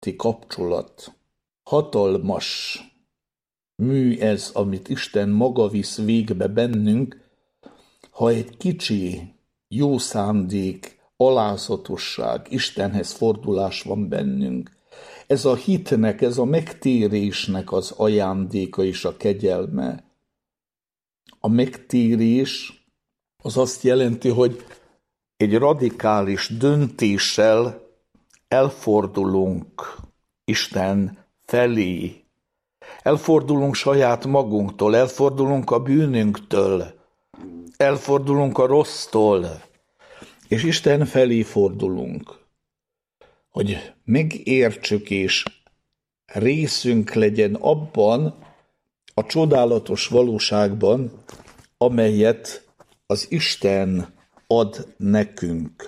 kapcsolat. Hatalmas mű ez, amit Isten maga visz végbe bennünk, ha egy kicsi jó szándék, alázatosság, Istenhez fordulás van bennünk. Ez a hitnek, ez a megtérésnek az ajándéka és a kegyelme. A megtérés az azt jelenti, hogy egy radikális döntéssel elfordulunk Isten felé. Elfordulunk saját magunktól, elfordulunk a bűnünktől, elfordulunk a rossztól, és Isten felé fordulunk, hogy megértsük és részünk legyen abban a csodálatos valóságban, amelyet az Isten ad nekünk.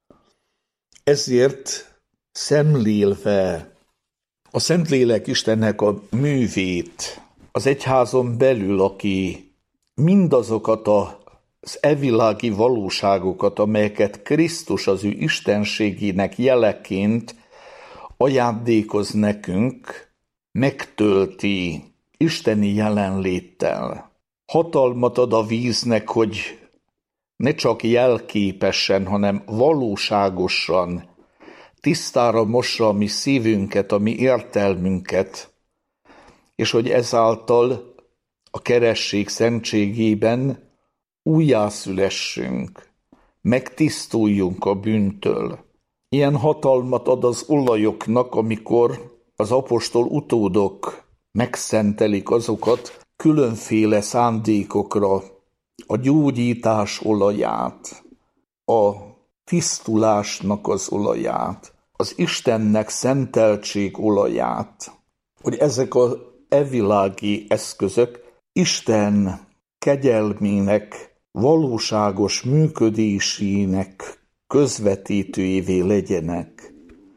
Ezért szemlélve a Szentlélek Istennek a művét az egyházon belül, aki mindazokat az evilági valóságokat, amelyeket Krisztus az ő istenségének jeleként ajándékoz nekünk, megtölti isteni jelenléttel. Hatalmat ad a víznek, hogy ne csak jelképesen, hanem valóságosan tisztára mossa a mi szívünket, a mi értelmünket, és hogy ezáltal a keresztség szentségében újjászülessünk, megtisztuljunk a bűntől. Ilyen hatalmat ad az olajoknak, amikor az apostol utódok megszentelik azokat különféle szándékokra, a gyógyítás olaját, a tisztulásnak az olaját, az Istennek szenteltség olaját, hogy ezek az evilági eszközök Isten kegyelmének valóságos működésének közvetítőjévé legyenek.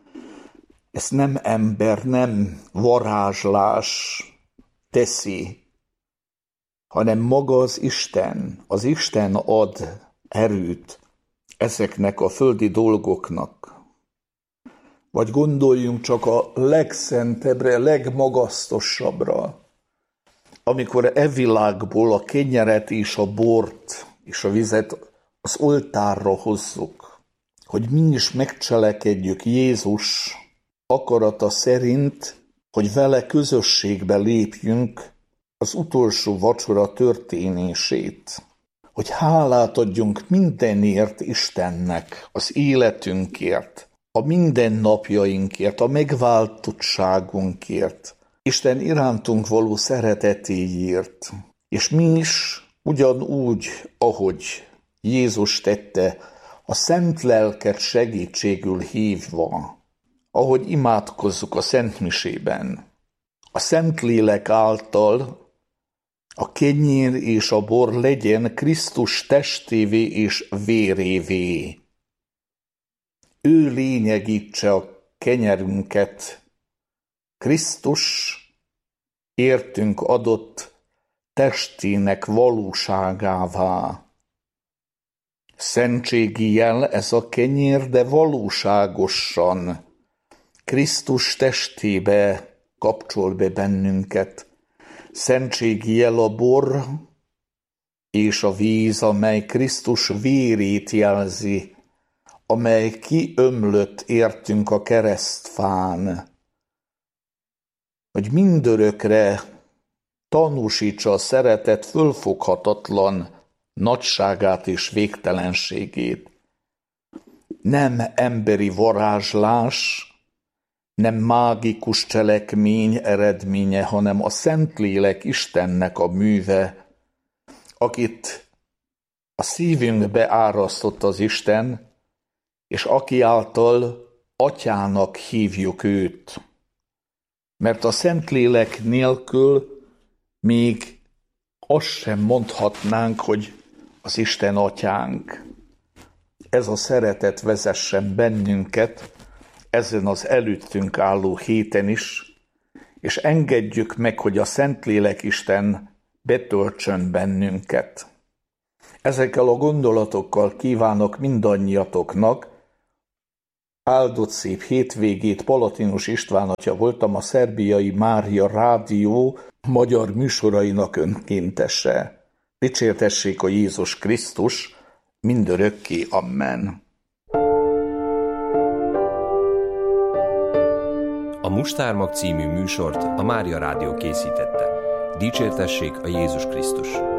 Ez nem ember, nem varázslás teszi, hanem maga az Isten. Az Isten ad erőt ezeknek a földi dolgoknak. Vagy gondoljunk csak a legszentebbre, legmagasztosabbra, amikor e világból a kenyeret és a bort és a vizet az oltárra hozzuk, hogy mi is megcselekedjük Jézus akarata szerint, hogy vele közösségbe lépjünk az utolsó vacsora történését, hogy hálát adjunk mindenért Istennek, az életünkért, a mindennapjainkért, a megváltottságunkért, Isten irántunk való szeretetéért, és mi is ugyanúgy, ahogy Jézus tette, a szent lelket segítségül hívva, ahogy imádkozzuk a szentmisében. A Szentlélek által a kenyér és a bor legyen Krisztus testévé és vérévé. Ő lényegítse a kenyerünket, Krisztus értünk adott testének valóságává. Szentségi jel ez a kenyér, de valóságosan Krisztus testébe kapcsol be bennünket. Szentségi jel a bor és a víz, amely Krisztus vérét jelzi, amely kiömlött értünk a keresztfán, hogy mindörökre tanúsítsa a szeretet fölfoghatatlan nagyságát és végtelenségét. Nem emberi varázslás, nem mágikus cselekmény eredménye, hanem a Szentlélek Istennek a műve, akit a szívünkbe árasztott az Isten, és aki által Atyának hívjuk őt. Mert a Szentlélek nélkül még azt sem mondhatnánk, hogy az Isten Atyánk. Ez a szeretet vezessen bennünket ezen az előttünk álló héten is, és engedjük meg, hogy a Szentlélek Isten betöltsön bennünket. Ezekkel a gondolatokkal kívánok mindannyiatoknak Áldott szép hétvégét, Palatinus István atya voltam, a Szerbiai Mária Rádió magyar műsorainak önkéntese. Dicsértessék a Jézus Krisztus, mindörökké. Amen. A Mustármag című műsort a Mária Rádió készítette. Dicsértessék a Jézus Krisztus!